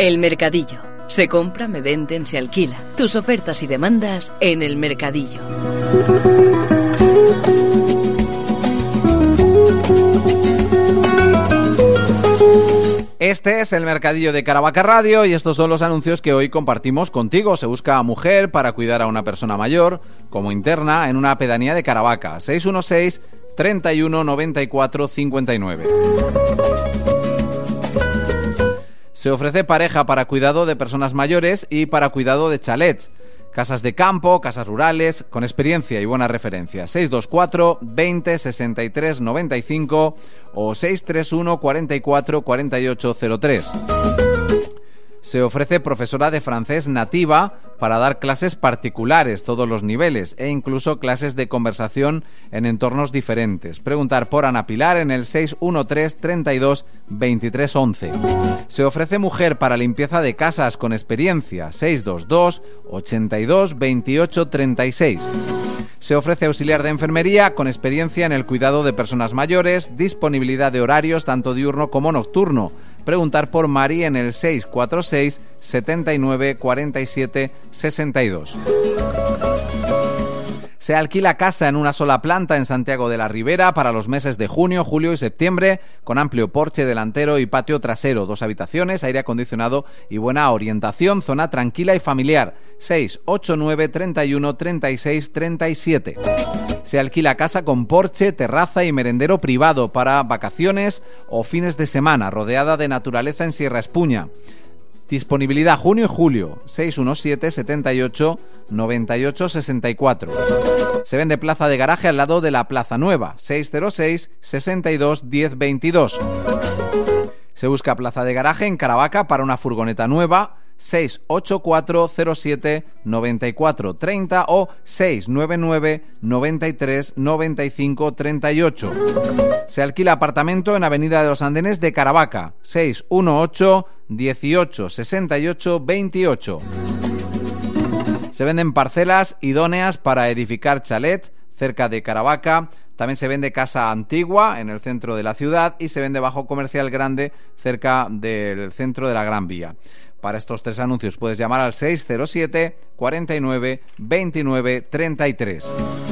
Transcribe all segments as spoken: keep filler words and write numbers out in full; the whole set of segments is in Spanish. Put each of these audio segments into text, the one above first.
El Mercadillo. Se compra, me venden, se alquila. Tus ofertas y demandas en El Mercadillo. Este es el Mercadillo de Caravaca Radio y estos son los anuncios que hoy compartimos contigo. Se busca mujer para cuidar a una persona mayor como interna en una pedanía de Caravaca. seis uno seis, treinta y uno, noventa y cuatro, cincuenta y nueve. Se ofrece pareja para cuidado de personas mayores y para cuidado de chalets. Casas de campo, casas rurales, con experiencia y buenas referencias. seis dos cuatro, veinte, sesenta y tres, noventa y cinco o seis tres uno, cuarenta y cuatro, cuarenta y ocho cero tres. Se ofrece profesora de francés nativa para dar clases particulares, todos los niveles, e incluso clases de conversación en entornos diferentes. Preguntar por Ana Pilar en el seis uno tres, treinta y dos, veintitrés once. Se ofrece mujer para limpieza de casas con experiencia, seis dos dos, ochenta y dos, veintiocho, treinta y seis. Se ofrece auxiliar de enfermería con experiencia en el cuidado de personas mayores, disponibilidad de horarios tanto diurno como nocturno. Preguntar por Mari en el seis cuatro seis, setenta y nueve, cuarenta y siete, sesenta y dos. Se alquila casa en una sola planta en Santiago de la Ribera para los meses de junio, julio y septiembre, con amplio porche delantero y patio trasero, dos habitaciones, aire acondicionado y buena orientación, zona tranquila y familiar. seis ocho nueve, treinta y uno, treinta y seis, treinta y siete. Se alquila casa con porche, terraza y merendero privado para vacaciones o fines de semana, rodeada de naturaleza en Sierra Espuña. Disponibilidad junio y julio, seis uno siete, setenta y ocho, noventa y ocho, sesenta y cuatro. Se vende plaza de garaje al lado de la Plaza Nueva, seis cero seis, sesenta y dos, diez, veintidós. Se busca plaza de garaje en Caravaca para una furgoneta nueva, seis ocho cuatro, cero siete, noventa y cuatro, treinta o seis nueve nueve, noventa y tres, noventa y cinco, treinta y ocho. Se alquila apartamento en Avenida de los Andenes de Caravaca, seis uno ocho, dieciocho, sesenta y ocho, veintiocho. Se venden parcelas idóneas para edificar chalet cerca de Caravaca. También se vende casa antigua en el centro de la ciudad y se vende bajo comercial grande cerca del centro de la Gran Vía. Para estos tres anuncios puedes llamar al seis cero siete, cuarenta y nueve, veintinueve, treinta y tres.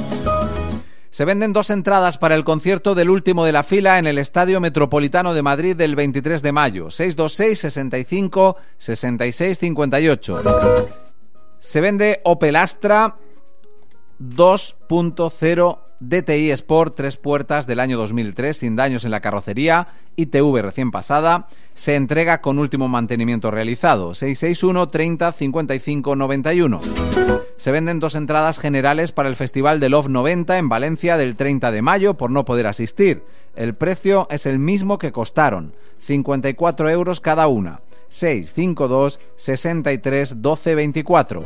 Se venden dos entradas para el concierto del último de la fila en el Estadio Metropolitano de Madrid del veintitrés de mayo, seis dos seis, sesenta y cinco, sesenta y seis, cincuenta y ocho. Se vende Opel Astra dos punto cero D T I Sport, tres puertas del año dos mil tres, sin daños en la carrocería, I T V recién pasada. Se entrega con último mantenimiento realizado, seis seis uno, treinta, cincuenta y cinco, noventa y uno. Se venden dos entradas generales para el Festival de Love noventa en Valencia del treinta de mayo por no poder asistir. El precio es el mismo que costaron, cincuenta y cuatro euros cada una, seis cinco dos, sesenta y tres, doce, veinticuatro.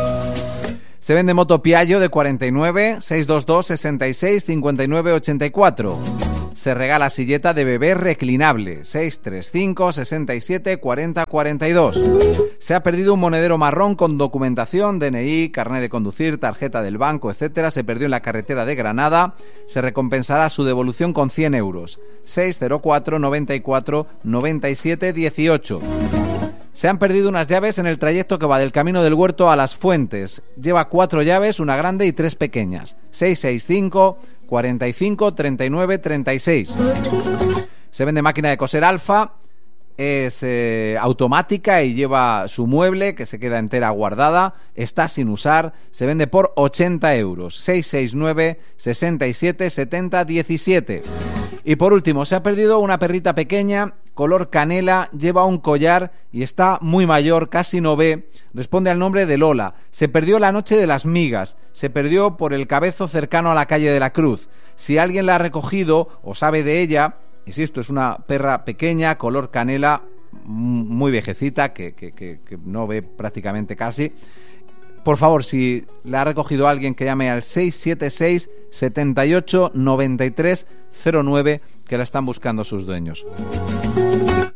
Se vende moto Piaggio de cuarenta y nueve, seis dos dos, sesenta y seis, cincuenta y nueve, ochenta y cuatro. Se regala silleta de bebé reclinable, seis tres cinco, sesenta y siete, cuarenta, cuarenta y dos. Se ha perdido un monedero marrón con documentación, D N I, carnet de conducir, tarjeta del banco, etcétera. Se perdió en la carretera de Granada. Se recompensará su devolución con cien euros, seis cero cuatro, noventa y cuatro, noventa y siete, dieciocho. Se han perdido unas llaves en el trayecto que va del Camino del Huerto a Las Fuentes. Lleva cuatro llaves, una grande y tres pequeñas. seis seis cinco, cuarenta y cinco, treinta y nueve, treinta y seis. Se vende máquina de coser Alfa. Es eh, automática y lleva su mueble que se queda entera guardada. Está sin usar. Se vende por ochenta euros. seis seis nueve, sesenta y siete, setenta, diecisiete. Y por último, se ha perdido una perrita pequeña, color canela, lleva un collar y está muy mayor, casi no ve. Responde al nombre de Lola. Se perdió la noche de las migas. Se perdió por el Cabezo cercano a la calle de la Cruz. Si alguien la ha recogido o sabe de ella, insisto, es una perra pequeña, color canela, muy viejecita, que, que, que, que no ve prácticamente casi. Por favor, si la ha recogido alguien, que llame al seis siete seis, setenta y ocho, noventa y tres, cero nueve, que la están buscando sus dueños.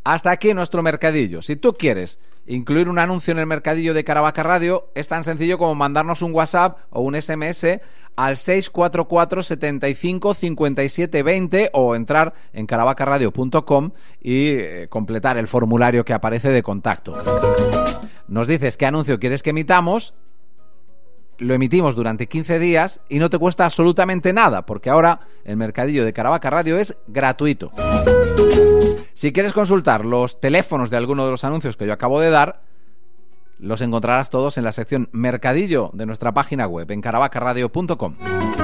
Hasta aquí nuestro mercadillo. Si tú quieres incluir un anuncio en el mercadillo de Caravaca Radio, es tan sencillo como mandarnos un WhatsApp o un S M S al seis cuatro cuatro, setenta y cinco, cincuenta y siete, veinte o entrar en caravaca radio punto com y eh, completar el formulario que aparece de contacto. Nos dices qué anuncio quieres que emitamos, lo emitimos durante quince días y no te cuesta absolutamente nada, porque ahora el mercadillo de Caravaca Radio es gratuito. Si quieres consultar los teléfonos de alguno de los anuncios que yo acabo de dar, los encontrarás todos en la sección Mercadillo de nuestra página web en caravaca radio punto com.